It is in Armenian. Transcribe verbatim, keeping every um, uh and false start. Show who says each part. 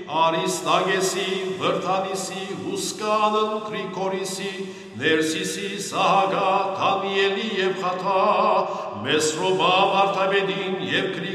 Speaker 1: Արիստագեսի, Վրթանիսի, Հուսկանն, Կրիկորիսի, Ներսիսի, Սահագա, Թանիելի և Խաթա, Մեսրոբա, Վարդապետին և